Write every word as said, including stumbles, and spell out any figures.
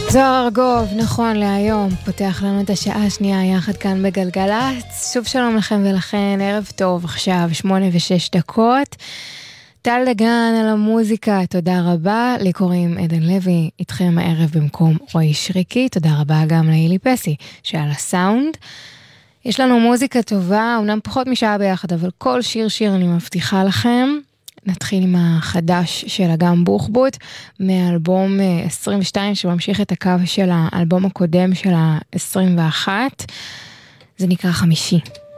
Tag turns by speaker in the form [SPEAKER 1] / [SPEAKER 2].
[SPEAKER 1] זוהר ארגוב, נכון להיום, פותח לנו את השעה השנייה יחד כאן בגלגלץ. שוב שלום לכם ולכן, ערב טוב עכשיו, שמונה ושש דקות. טל דגן על המוזיקה, תודה רבה. לי קוראים עדן לוי, איתכם הערב במקום רועי שריקי. תודה רבה גם לאילי פסי שעל הסאונד. יש לנו מוזיקה טובה, אומנם פחות משעה ביחד, אבל כל שיר שיר אני מבטיחה לכם. נתחיל עם החדש של אגם בוחבוט, מאלבום עשרים ושתיים שממשיך את הקו של האלבום הקודם של ה-עשרים ואחת. זה נקרא חמישי.